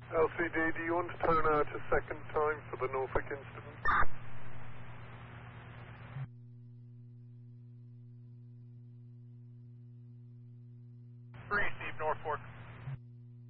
LCD, do you want to turn out a second time for the Norfolk incident? Receive Norfolk